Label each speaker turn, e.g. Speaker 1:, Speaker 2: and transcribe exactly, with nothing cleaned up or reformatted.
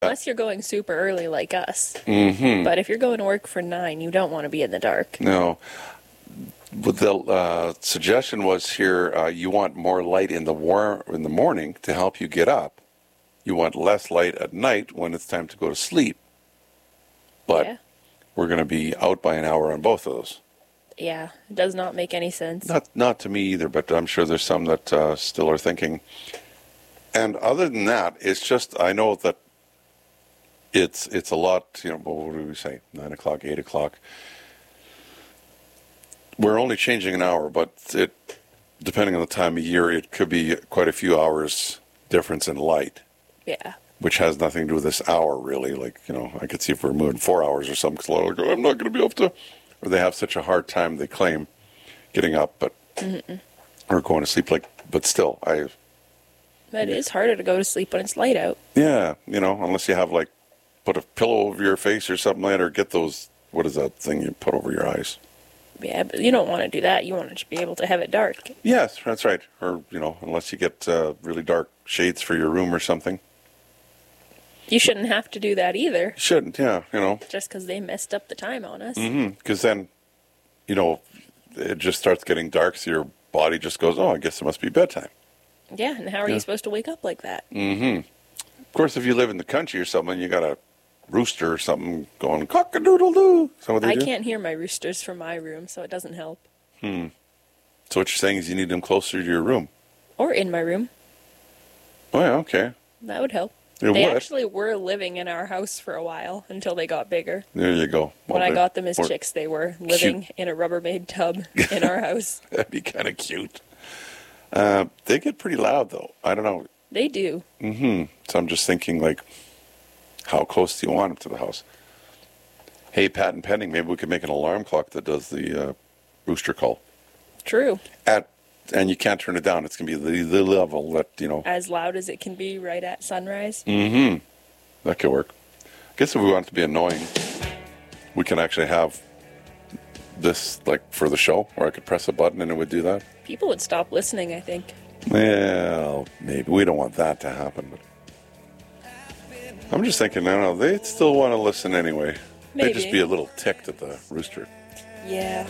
Speaker 1: Unless you're going super early like us.
Speaker 2: Mm-hmm.
Speaker 1: But if you're going to work for nine, you don't want to be in the dark.
Speaker 2: No. But the uh, suggestion was here, uh, you want more light in the war in the morning to help you get up. You want less light at night when it's time to go to sleep. But
Speaker 1: Yeah.
Speaker 2: we're going to be out by an hour on both of those.
Speaker 1: Yeah, it does not make any sense.
Speaker 2: Not not to me either, but I'm sure there's some that uh, still are thinking. And other than that, it's just, I know that it's it's a lot, you know, what do we say, nine o'clock, eight o'clock. We're only changing an hour, but it, depending on the time of year, it could be quite a few hours difference in light.
Speaker 1: Yeah.
Speaker 2: Which has nothing to do with this hour, really. Like, you know, I could see if we're moving four hours or something, because a lot of people go, I'm not going to be able to, or they have such a hard time, they claim, getting up, but,
Speaker 1: Mm-mm.
Speaker 2: or going to sleep, like, but still, I,
Speaker 1: But it is harder to go to sleep when it's light out.
Speaker 2: yeah, you know, unless you have, like, put a pillow over your face or something like that, or get those, what is that thing you put over your eyes?
Speaker 1: Yeah, but you don't want to do that. You want to be able to have it dark.
Speaker 2: Yes, that's right. Or, you know, unless you get uh, really dark shades for your room or something.
Speaker 1: You shouldn't have to do that either.
Speaker 2: You shouldn't, yeah, you know.
Speaker 1: Just because they messed up the time on us.
Speaker 2: Mm-hmm. Because then, you know, it just starts getting dark, so your body just goes, oh, I guess it must be bedtime.
Speaker 1: Yeah, and how are
Speaker 2: Yeah.
Speaker 1: you supposed to wake up like that?
Speaker 2: Mm-hmm. Of course, if you live in the country or something, you got a rooster or something going cock-a-doodle-doo. Is that what they
Speaker 1: I
Speaker 2: do?
Speaker 1: can't hear my roosters from my room, so it doesn't help.
Speaker 2: Hmm. So what you're saying is you need them closer to your room.
Speaker 1: Or in my room.
Speaker 2: Oh, yeah, okay.
Speaker 1: That would help.
Speaker 2: It
Speaker 1: They
Speaker 2: would.
Speaker 1: actually were living in our house for a while until they got bigger.
Speaker 2: There you go.
Speaker 1: When
Speaker 2: Well,
Speaker 1: I
Speaker 2: they-
Speaker 1: got them as
Speaker 2: or-
Speaker 1: chicks, they were living in a Rubbermaid tub in our house.
Speaker 2: That'd be kind of cute. Uh, they get pretty loud, though. I don't know.
Speaker 1: They do.
Speaker 2: Mm-hmm. So I'm just thinking, like, how close do you want them to the house? Hey, patent pending, maybe we could make an alarm clock that does the uh, rooster call.
Speaker 1: True.
Speaker 2: At And you can't turn it down. It's going to be the, the level that, you know.
Speaker 1: As loud as it can be right at sunrise.
Speaker 2: Mm-hmm. That could work. I guess if we want it to be annoying, we can actually have this, like, for the show, where I could press a button and it would do that.
Speaker 1: People would stop listening, I think.
Speaker 2: Well, maybe. We don't want that to happen. But I'm just thinking, I don't know, they'd still want to listen anyway. They'd just
Speaker 1: Maybe.
Speaker 2: be a little ticked at the rooster.
Speaker 1: Yeah.